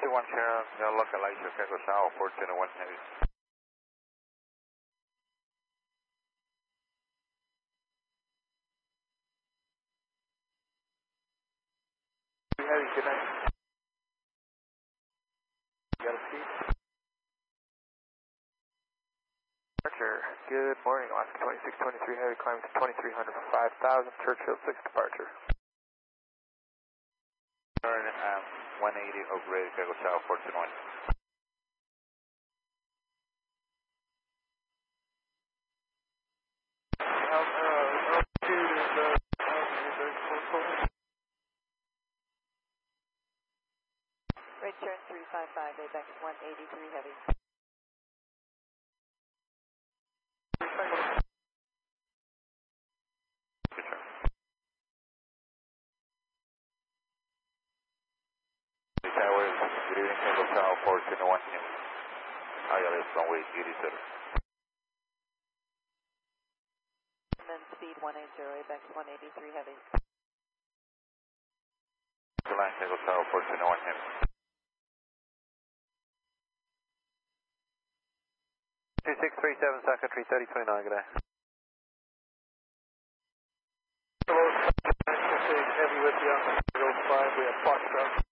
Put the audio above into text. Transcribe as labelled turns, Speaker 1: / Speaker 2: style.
Speaker 1: 31 Sharon, localizer, Echo South, 421 Heavy. Heavy, good night. You got a seat? Departure, good morning, Alaska 2623 Heavy, climbing to 2300 for 5,000, Churchill 6 departure. Turn 180 over ready, Echo South, 421.
Speaker 2: Right turn 355, Apex 183 Heavy.
Speaker 1: Good turn. Towers, good evening, Echo South, 421 Heavy. ILS runway 87.
Speaker 2: And speed 180, Apex 183 Heavy.
Speaker 1: Line, Echo South, 421 Heavy.
Speaker 3: 2637, South Country 3029, good day.
Speaker 4: Hello, Heavy with you on 05, we have Foxtrot.